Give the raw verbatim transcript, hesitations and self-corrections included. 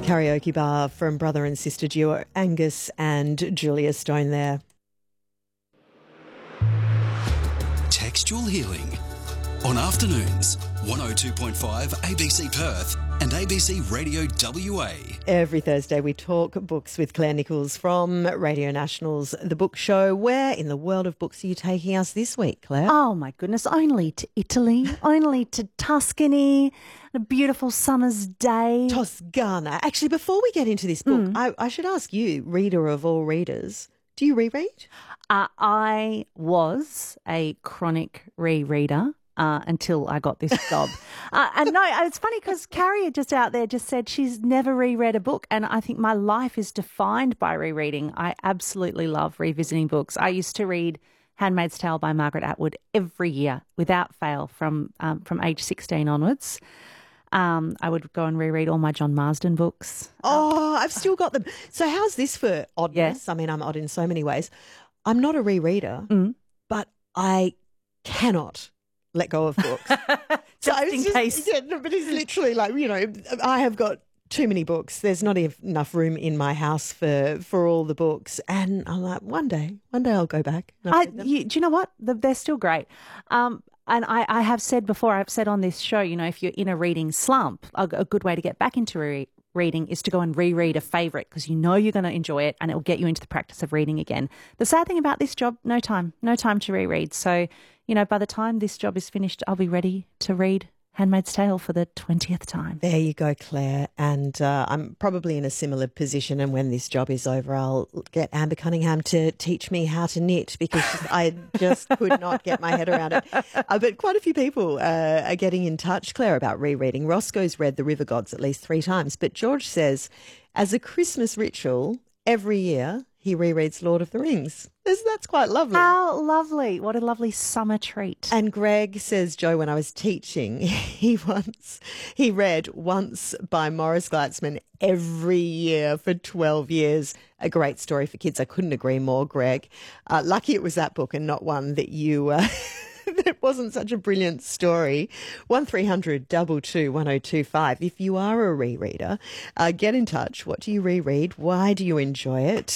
Karaoke bar from brother and sister duo Angus and Julia Stone there. Textual healing on afternoons, one oh two point five A B C Perth and A B C Radio W A. Every Thursday we talk books with Claire Nichols from Radio National's The Book Show. Where in the world of books are you taking us this week, Claire? Oh, my goodness, only to Italy, only to Tuscany, a beautiful summer's day. Toscana. Actually, before we get into this book, Mm. I, I should ask you, reader of all readers, do you reread? Uh, I was a chronic rereader uh, until I got this job. uh, and no, it's funny because Carrie just out there just said she's never reread a book, and I think my life is defined by rereading. I absolutely love revisiting books. I used to read Handmaid's Tale by Margaret Atwood every year without fail from um, from age sixteen onwards. Um, I would go and reread all my John Marsden books. Oh, I've still got them. So how's this for oddness? Yeah. I mean, I'm odd in so many ways. I'm not a rereader, Mm. but I cannot let go of books. Just I was in case. Yeah, no, but it's literally like, you know, I have got too many books. There's not ev- enough room in my house for, for all the books. And I'm like, one day, one day I'll go back. And I'll I, read them. you, do you know what? The- They're still great. Um, and I, I have said before, I've said on this show, you know, if you're in a reading slump, a, a good way to get back into re- reading is to go and reread a favourite because you know you're going to enjoy it and it will get you into the practice of reading again. The sad thing about this job, no time, no time to reread. So, you know, by the time this job is finished, I'll be ready to read Handmaid's Tale for the twentieth time. There you go, Claire. And uh, I'm probably in a similar position. And when this job is over, I'll get Amber Cunningham to teach me how to knit because I just could not get my head around it. Uh, but quite a few people uh, are getting in touch, Claire, about rereading. Roscoe's read The River Gods at least three times. But George says, as a Christmas ritual, every year he rereads Lord of the Rings. That's, that's quite lovely. How lovely. What a lovely summer treat. And Greg says, Joe, when I was teaching, he once he read Once by Morris Gleitzman every year for twelve years. A great story for kids. I couldn't agree more, Greg. Uh, lucky it was that book and not one that you uh, that wasn't such a brilliant story. one three hundred two two one oh two five. If you are a rereader, uh, get in touch. What do you reread? Why do you enjoy it?